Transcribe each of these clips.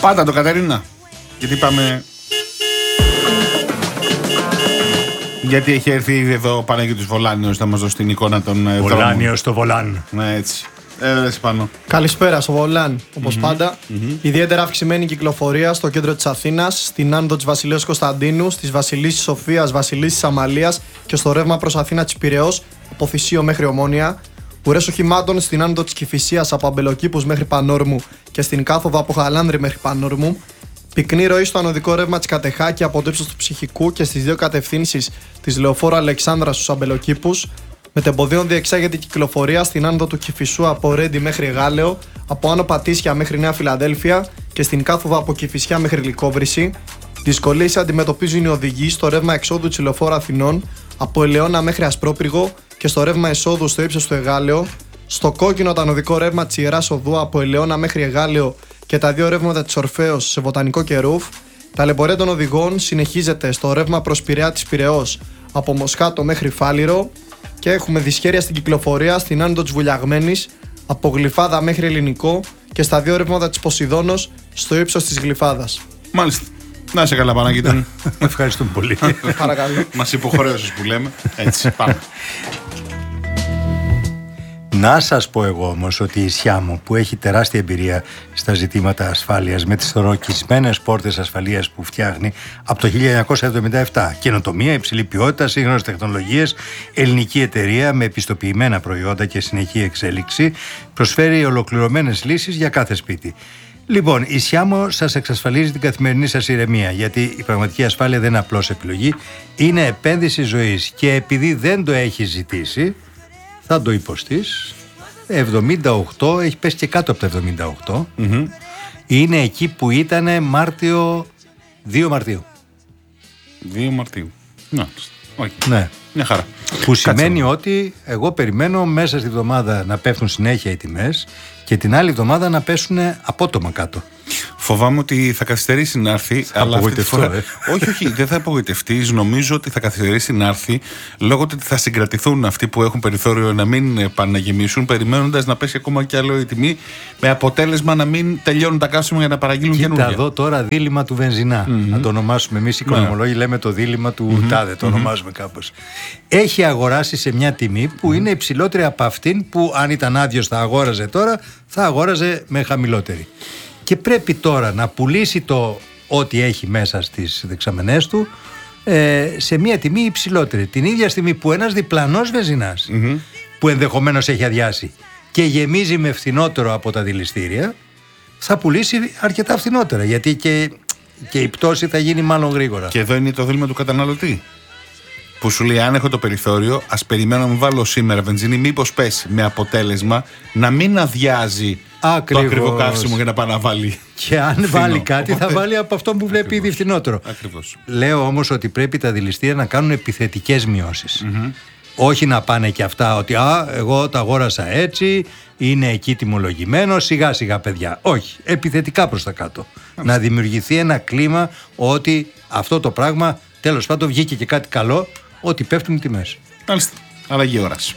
Πάντα το Κατερίνα. Γιατί πάμε. Γιατί έχει έρθει ήδη εδώ ο Παναγιώτης Βολάνιος να μας δώσει την εικόνα των δρόμων. Βολάνιος στο Βολάν. Ναι, έτσι. Έτσι πάνω. Καλησπέρα στο Βολάν, όπως πάντα. Ιδιαίτερα αυξημένη κυκλοφορία στο κέντρο της Αθήνας, στην άνοδο της Βασιλέως Κωνσταντίνου, στις Βασιλίσσης Σοφίας, Βασιλίσσης Αμαλίας και στο ρεύμα προς Αθήνα της Πειραιώς, από Θησίο μέχρι Ομόνια. Ουρές οχημάτων στην άνοδο της Κηφισίας από Αμπελοκήπους μέχρι Πανόρμου και στην κάθοδο από Χαλάνδρη μέχρι Πανόρμου. Πυκνή ροή στο ανωδικό ρεύμα της Κατεχάκη από το ύψος του Ψυχικού και στις δύο κατευθύνσεις της Λεωφόρου Αλεξάνδρα στους Αμπελοκήπους. Μετεμποδίων διεξάγεται η κυκλοφορία στην άνοδο του Κηφισού από Ρέντι μέχρι Γάλεο, από Άνω Πατήσια μέχρι Νέα Φιλαδέλφια και στην κάθοδο από Κηφισιά μέχρι Λυκόβρηση. Δυσκολίες αντιμετωπίζουν οι οδηγοί στο ρεύμα εξόδου της Λεωφόρου Αθηνών, από Ελαιώνα μέχρι Ασπρόπυργο και στο ρεύμα εσόδου στο ύψος του Εγάλεο. Στο κόκκινο το ανωδικό ρεύμα της Ιεράς Οδού από Ελαιώνα μέχρι Εγάλεο και τα δύο ρεύματα της Ορφέως σε Βοτανικό και Ρούφ. Ταλαιπωρία των οδηγών συνεχίζεται στο ρεύμα προς Πειραιά της Πειραιώς από Μοσχάτο μέχρι Φάληρο. Και έχουμε δυσχέρεια στην κυκλοφορία στην άνοδο της Βουλιαγμένης από Γλυφάδα μέχρι Ελληνικό και στα δύο ρεύματα της Ποσειδώνος στο ύψος της Γλυφάδας. Μάλιστα. Να είσαι καλά, Παναγίτη. Ευχαριστούμε πολύ. Παρακαλώ. Μας υποχρέωσες που λέμε. Έτσι, πάμε. Να σας πω εγώ όμως ότι η Σιάμο, που έχει τεράστια εμπειρία στα ζητήματα ασφάλειας με τις θωρακισμένες πόρτες ασφαλείας που φτιάχνει από το 1977, καινοτομία, υψηλή ποιότητα, σύγχρονες τεχνολογίες, ελληνική εταιρεία με επιστοποιημένα προϊόντα και συνεχή εξέλιξη, προσφέρει ολοκληρωμένες λύσεις για κάθε σπίτι. Λοιπόν, η Σιάμο σας εξασφαλίζει την καθημερινή σας ηρεμία, γιατί η πραγματική ασφάλεια δεν είναι απλώς επιλογή, είναι επένδυση ζωής και επειδή δεν το έχει ζητήσει, θα το υποστείς. 78, έχει πέσει και κάτω από τα 78. Είναι εκεί που ήταν 2 Μαρτίου. 2 Μαρτίου. Να, όχι. Ναι. Μια χαρά. Που σημαίνει ότι εγώ περιμένω μέσα στη εβδομάδα να πέφτουν συνέχεια οι τιμές και την άλλη εβδομάδα να πέσουν απότομα κάτω. Φοβάμαι ότι θα καθυστερήσει να έρθει. Αλλά αυτή τη φορά. Όχι, δεν θα απογοητευτείς. Νομίζω ότι θα καθυστερήσει να έρθει λόγω ότι θα συγκρατηθούν αυτοί που έχουν περιθώριο να μην πάνε να γεμίσουν, περιμένοντας να πέσει ακόμα κι άλλο η τιμή, με αποτέλεσμα να μην τελειώνουν τα καύσιμα για να παραγγείλουν καινούργια. Κοίτα εδώ τώρα δίλημμα του βενζινά. Να το ονομάσουμε εμείς οι οικονομολόγοι, λέμε το δίλημμα του τάδε, το ονομάζουμε κάπως. Έχει αγοράσει σε μια τιμή που είναι υψηλότερη από αυτήν που αν ήταν άδειος θα αγόραζε τώρα, θα αγόραζε με χαμηλότερη. Και πρέπει τώρα να πουλήσει το ό,τι έχει μέσα στις δεξαμενές του σε μια τιμή υψηλότερη. Την ίδια στιγμή που ένας διπλανός βενζινάς που ενδεχομένως έχει αδειάσει και γεμίζει με φθηνότερο από τα δηληστήρια, θα πουλήσει αρκετά φθηνότερα, γιατί και η πτώση θα γίνει μάλλον γρήγορα. Και εδώ είναι το δίλημμα του καταναλωτή, που σου λέει: αν έχω το περιθώριο, ας περιμένω να μου βάλω σήμερα βενζίνη, μήπως πέσει. Με αποτέλεσμα να μην αδειάζει το ακριβό καύσιμο για να πάει να βάλει. Και αν βάλει κάτι, θα βάλει από αυτό που βλέπει ήδη φθηνότερο. Ακριβώς. Λέω όμως ότι πρέπει τα δηληστήρια να κάνουν επιθετικές μειώσεις. Όχι να πάνε και αυτά ότι εγώ τα αγόρασα έτσι, είναι εκεί τιμολογημένο, σιγά σιγά παιδιά. Όχι, επιθετικά προς τα κάτω. Να δημιουργηθεί ένα κλίμα ότι αυτό το πράγμα, τέλος πάντων, βγήκε και κάτι καλό, ότι πέφτουν οι τιμές. Μάλιστα. Αλλαγή ώρας.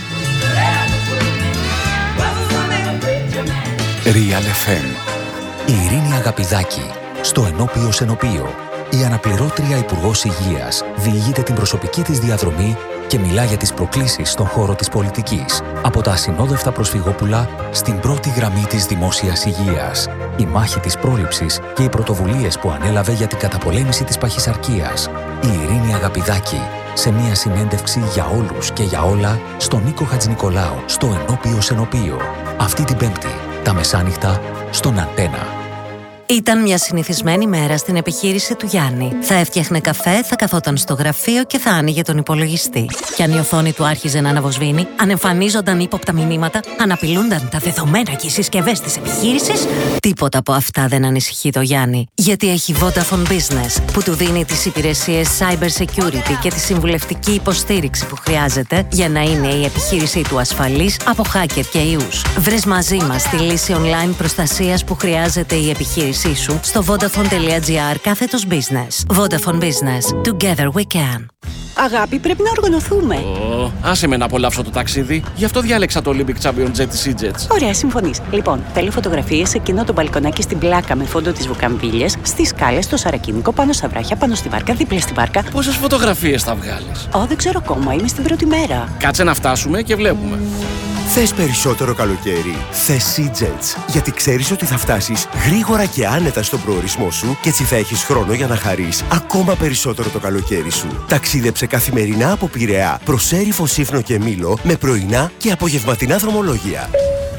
Real FM. Η Ειρήνη Αγαπηδάκη, στο Ενώπιο Σενοπείο. Η αναπληρώτρια Υπουργός Υγείας διηγείται την προσωπική της διαδρομή και μιλά για τις προκλήσεις στον χώρο της πολιτικής. Από τα ασυνόδευτα προσφυγόπουλα στην πρώτη γραμμή της δημόσιας υγείας. Η μάχη της πρόληψης και οι πρωτοβουλίες που ανέλαβε για την καταπολέμηση της παχυσαρκίας. Η Ειρήνη Αγαπηδάκη, σε μια συνέντευξη για όλους και για όλα στον Νίκο Χατζηνικολάου, στο Ενώπιο Σενοπείο. Αυτή την Πέμπτη, τα μεσάνυχτα, στον Αντένα. Ήταν μια συνηθισμένη μέρα στην επιχείρηση του Γιάννη. Θα έφτιαχνε καφέ, θα καθόταν στο γραφείο και θα άνοιγε τον υπολογιστή. Και αν η οθόνη του άρχιζε να αναβοσβήνει, αν εμφανίζονταν ύποπτα μηνύματα, αν απειλούνταν τα δεδομένα και οι συσκευές της επιχείρησης, τίποτα από αυτά δεν ανησυχεί το Γιάννη. Γιατί έχει Vodafone Business, που του δίνει τις υπηρεσίες cyber security και τη συμβουλευτική υποστήριξη που χρειάζεται για να είναι η επιχείρησή του ασφαλής από hacker και ιούς. Βρες μαζί μας τη λύση online προστασίας που χρειάζεται η επιχείρηση στο vodafone.gr/business. Vodafone Business. Together we can. Αγάπη, πρέπει να οργανωθούμε. Άσε με να απολαύσω το ταξίδι. Γι' αυτό διάλεξα το Olympic Champion Jet της EasyJet. Ωραία, συμφωνείς. Λοιπόν, θέλω φωτογραφίες σε εκείνο το μπαλκονάκι στην πλάκα με φόντο τις βουκαμβίλιες, στις σκάλες, στο σαρακίνικο, πάνω στα βράχια, πάνω στη βάρκα, δίπλα στη βάρκα. Πόσες φωτογραφίες θα βγάλεις? Δεν ξέρω ακόμα, είμαι στην πρώτη μέρα. Κάτσε να φτάσουμε και βλέπουμε. Θες περισσότερο καλοκαίρι? Θες EasyJet. Γιατί ξέρεις ότι θα φτάσεις γρήγορα και άνετα στον προορισμό σου και έτσι θα έχεις χρόνο για να χαρείς ακόμα περισσότερο το καλοκαίρι σου. Ταξίδεψε καθημερινά από Πειραιά προς Έριφο, Σύφνο και Μήλο με πρωινά και απογευματινά δρομολόγια.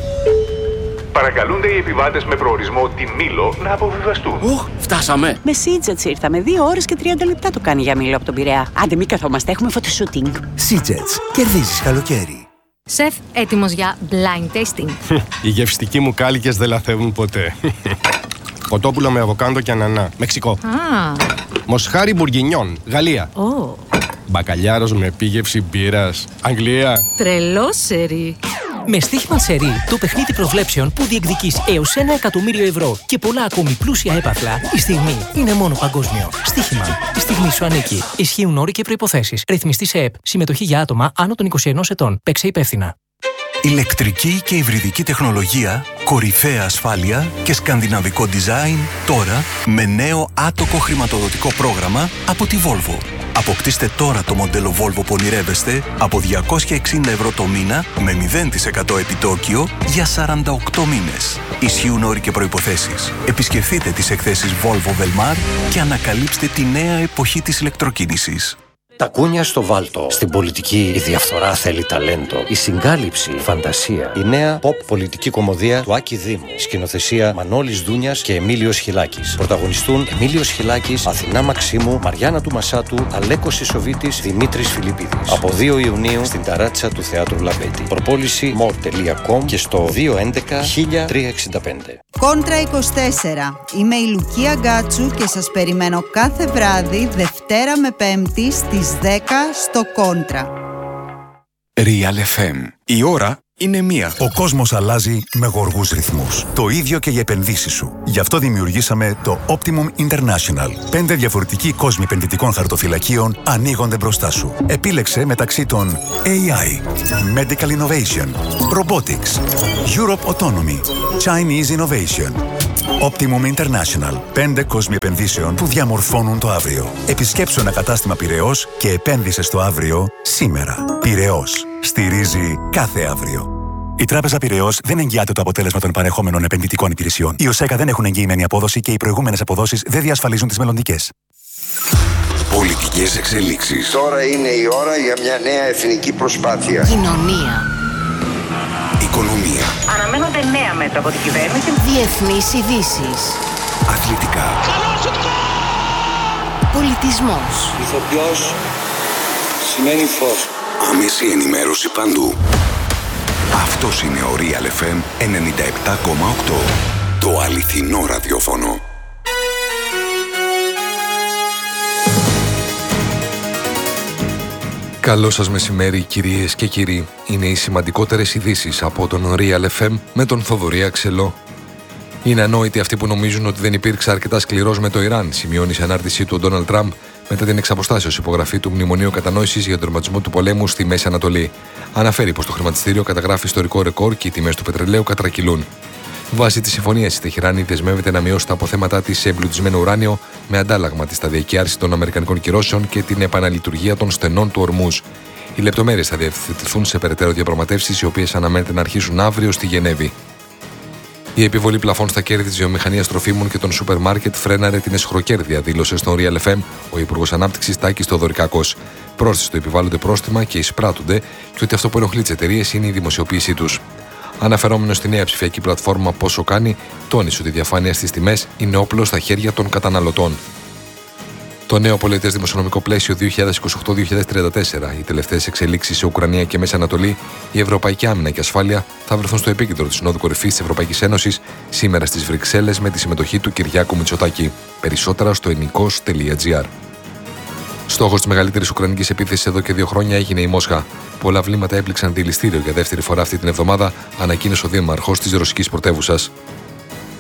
Παρακαλούνται οι επιβάτες με προορισμό τη Μήλο να αποβιβαστούν. Φτάσαμε. Με EasyJet ήρθαμε. 2 ώρες και 30 λεπτά το κάνει για Μήλο από τον Πειραιά. Άντε, μην καθόμαστε, έχουμε φωτοσούτινγκ. EasyJet. Κερδίζεις καλοκαίρι. Σεφ, έτοιμος για blind tasting. Οι γευστικοί μου κάλικες δεν λαθεύουν ποτέ. Κοτόπουλο με αβοκάντο και ανανά. Μεξικό. Μοσχάρι μπουργκινιόν. Γαλλία. Μπακαλιάρος με επίγευση μπύρας. Αγγλία. Τρελό σερί. Με στοίχημα σερί, το παιχνίδι προβλέψεων που διεκδικείς έως 1 εκατομμύριο ευρώ και πολλά ακόμη πλούσια έπαθλα, η στιγμή είναι μόνο παγκόσμιο. Στοίχημα. Η στιγμή σου ανήκει. Ισχύουν όροι και προϋποθέσεις. Ρυθμιστή σε ΕΠ. Συμμετοχή για άτομα άνω των 21 ετών. Παίξε υπεύθυνα. Ηλεκτρική και υβριδική τεχνολογία, κορυφαία ασφάλεια και σκανδιναβικό design τώρα με νέο άτοκο χρηματοδοτικό πρόγραμμα από τη Volvo. Αποκτήστε τώρα το μοντέλο Volvo που ονειρεύεστε από 260 ευρώ το μήνα με 0% επιτόκιο για 48 μήνες. Ισχύουν όροι και προϋποθέσεις. Επισκεφτείτε τις εκθέσεις Volvo Velmar και ανακαλύψτε τη νέα εποχή της ηλεκτροκίνησης. Τα κούνια στο βάλτο. Στην πολιτική η διαφθορά θέλει ταλέντο. Η συγκάλυψη, φαντασία. Η νέα pop πολιτική κομμωδία του Άκη Δήμου. Σκηνοθεσία Μανώλης Δούνιας και Εμίλιος Χιλάκης. Πρωταγωνιστούν Εμίλιος Χιλάκης, Αθηνά Μαξίμου, Μαριάννα του Μασάτου, Αλέκος Ισοβίτης, Δημήτρης Φιλίππιδης. Από 2 Ιουνίου στην ταράτσα του Θεάτρου Λαμπέτη. Προπόληση more.com και στο 211 1365. Κόντρα 24. Είμαι η Λουκία Γκάτσου και σας περιμένω κάθε βράδυ Δευτέρα με Πέμπτη στις 10 στο Κόντρα. Real FM. Η ώρα είναι μία. Ο κόσμος αλλάζει με γοργούς ρυθμούς. Το ίδιο και οι επενδύσεις σου. Γι' αυτό δημιουργήσαμε το Optimum International. 5 διαφορετικοί κόσμοι επενδυτικών χαρτοφυλακίων ανοίγονται μπροστά σου. Επίλεξε μεταξύ των AI, Medical Innovation, Robotics, Europe Autonomy, Chinese Innovation. Optimum International. 5 κόσμοι επενδύσεων που διαμορφώνουν το αύριο. Επισκέψου ένα κατάστημα Πειραιώς και επένδυσε στο αύριο σήμερα. Πειραιώς. Στηρίζει κάθε αύριο. Η Τράπεζα Πειραιώς δεν εγγυάται το αποτέλεσμα των παρεχόμενων επενδυτικών υπηρεσιών. Οι ΟΣΕΚΑ δεν έχουν εγγυημένη απόδοση και οι προηγούμενες αποδόσεις δεν διασφαλίζουν τις μελλοντικές. Πολιτικές εξελίξεις. Τώρα είναι η ώρα για μια νέα εθνική προσπάθεια. Κοινωνία. Οικονομία. Αναμένονται νέα μέτρα από την κυβέρνηση. Διεθνείς ειδήσεις. Αθλητικά. Πολιτισμός. Ηθοποιός σημαίνει φως. Άμεση ενημέρωση παντού. Αυτός είναι ο Real FM 97,8. Το αληθινό ραδιόφωνο. Καλό σας μεσημέρι κυρίες και κύριοι. Είναι οι σημαντικότερες ειδήσεις από τον Real FM με τον Θοδωρή Αξελό. Είναι ανόητοι αυτοί που νομίζουν ότι δεν υπήρξε αρκετά σκληρός με το Ιράν, σημειώνει σε ανάρτησή του ο Ντόναλντ Τραμπ μετά την εξαποστάσεως υπογραφή του Μνημονίου Κατανόησης για τον τερματισμό του πολέμου στη Μέση Ανατολή. Αναφέρει πως το χρηματιστήριο καταγράφει ιστορικό ρεκόρ και οι τιμές του πετρελαίου κατρακυλούν. Βάσει τη συμφωνία, η Τεχεράνη δεσμεύεται να μειώσει τα αποθέματά της σε εμπλουτισμένο ουράνιο με αντάλλαγμα τη σταδιακή άρση των Αμερικανικών κυρώσεων και την επαναλειτουργία των στενών του Ορμούζ. Οι λεπτομέρειες θα διευθετηθούν σε περαιτέρω διαπραγματεύσεις, οι οποίες αναμένεται να αρχίσουν αύριο στη Γενέβη. Η επιβολή πλαφών στα κέρδη της βιομηχανίας τροφίμων και των σούπερ μάρκετ φρέναρε την εσχροκέρδεια, δήλωσε στον Real FM ο Υπουργός Ανάπτυξης Τάκης Θοδωρικάκος. Πρόσθεσε ότι επιβάλλονται πρόστιμα και εισπράττονται και ότι αυτό που ενοχλεί τις εταιρείες είναι η δημοσιοποίησή τους. Αναφερόμενο στη νέα ψηφιακή πλατφόρμα Πόσο Κάνει, τόνισε ότι η διαφάνεια στις τιμές είναι όπλο στα χέρια των καταναλωτών. Το νέο πολιτές δημοσιονομικό πλαίσιο 2028-2034, οι τελευταίες εξελίξεις σε Ουκρανία και Μέση Ανατολή, η Ευρωπαϊκή Άμυνα και Ασφάλεια θα βρεθούν στο επίκεντρο της Συνόδου Κορυφής της Ευρωπαϊκής Ένωσης σήμερα στις Βρυξέλλες με τη συμμετοχή του Κυριάκου Μητσοτάκη. Περισσότερα στο ενικός.gr. Στόχος της μεγαλύτερης ουκρανικής επίθεσης εδώ και 2 χρόνια έγινε η Μόσχα. Πολλά βλήματα έπληξαν δηληστήριο για δεύτερη φορά αυτή την εβδομάδα, ανακοίνωσε ο δήμαρχος της ρωσικής πρωτεύουσας.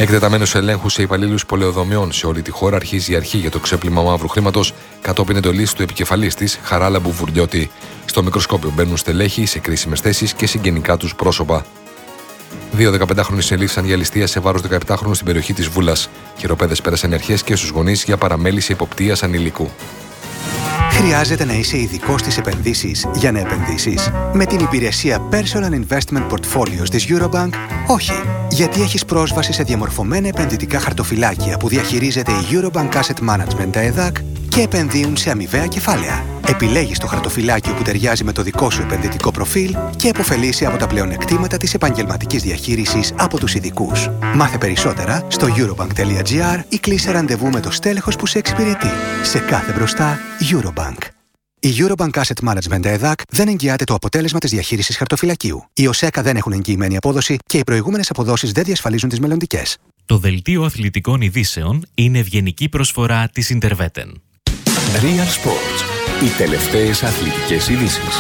Εκτεταμένος ελέγχους σε υπαλλήλους πολεοδομιών σε όλη τη χώρα αρχίζει η αρχή για το ξέπλυμα μαύρου χρήματος κατόπιν εντολής του επικεφαλής της, Χαράλα Μπουβουρλιώτη. Στο μικροσκόπιο μπαίνουν στελέχοι σε κρίσιμες θέσεις και συγγενικά τους πρόσωπα. 2 15χρονοι συνελήφθησαν για ληστεία σε βάρος 17χρονου στην περιοχή της Βούλας. Χειροπέδες πέρασαν αρχές και στους γονείς για παραμέληση υποπτίας ανηλίκου. Χρειάζεται να είσαι ειδικός στις επενδύσεις για να επενδύσεις? Με την υπηρεσία Personal Investment Portfolios της Eurobank, όχι. Γιατί έχεις πρόσβαση σε διαμορφωμένα επενδυτικά χαρτοφυλάκια που διαχειρίζεται η Eurobank Asset Management, τα ΕΔΑΚ, και επενδύουν σε αμοιβαία κεφάλαια. Επιλέγεις το χαρτοφυλάκιο που ταιριάζει με το δικό σου επενδυτικό προφίλ και επωφελείσαι από τα πλεονεκτήματα της επαγγελματικής διαχείρισης από τους ειδικούς. Μάθε περισσότερα στο eurobank.gr ή κλείσε ραντεβού με το στέλεχος που σε εξυπηρετεί. Σε κάθε μπροστά, Eurobank. Η Eurobank Asset Management ΕΔΑΚ δεν εγγυάται το αποτέλεσμα της διαχείρισης χαρτοφυλακίου. Οι ΟΣΕΚΑ δεν έχουν εγγυημένη απόδοση και οι προηγούμενες αποδόσεις δεν διασφαλίζουν τις μελλοντικές. Το δελτίο αθλητικών ειδήσεων είναι ευγενική προσφορά της Interveten. Real Sports. Οι τελευταίες αθλητικές ειδήσεις.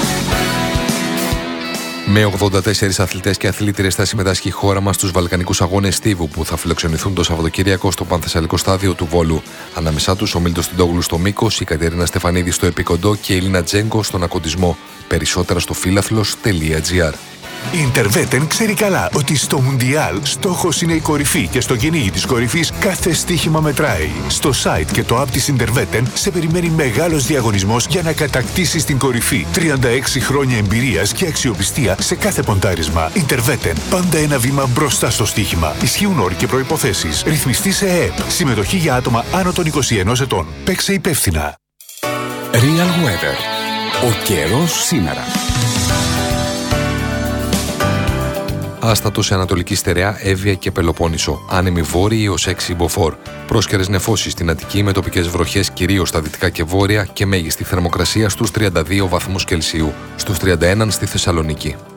Με 84 αθλητές και αθλήτριες θα συμμετάσχει η χώρα μας στους Βαλκανικούς Αγώνες Στίβου που θα φιλοξενηθούν το Σαββατοκύριακο στο Πανθεσσαλικό Στάδιο του Βόλου. Ανάμεσά τους ο Μίλτος Τιντόγλου στο μήκος, η Κατερίνα Στεφανίδη στο επικοντό και η Ελίνα Τζέγκο στον ακοντισμό. Περισσότερα στο φίλαθλος.gr. Η Interveten ξέρει καλά ότι στο Μουντιάλ στόχος είναι η κορυφή και στο κυνήγι της κορυφής κάθε στοίχημα μετράει. Στο site και το app της Interveten σε περιμένει μεγάλος διαγωνισμός για να κατακτήσεις την κορυφή. 36 χρόνια εμπειρίας και αξιοπιστία σε κάθε ποντάρισμα. Interveten. Πάντα ένα βήμα μπροστά στο στοίχημα. Ισχύουν όροι και προϋποθέσεις. Ρυθμιστή σε ΕΕΠ. Συμμετοχή για άτομα άνω των 21 ετών. Παίξε υπεύθυνα. Real Weather. Ο καιρός σήμερα. Άστατο σε Ανατολική Στερεά, Εύβοια και Πελοπόννησο. Άνεμη βόρειη έως 6 μποφόρ. Πρόσκαιρες νεφώσεις στην Αττική με τοπικές βροχές κυρίως στα δυτικά και βόρεια και μέγιστη θερμοκρασία στους 32 βαθμούς Κελσίου. Στους 31 στη Θεσσαλονίκη.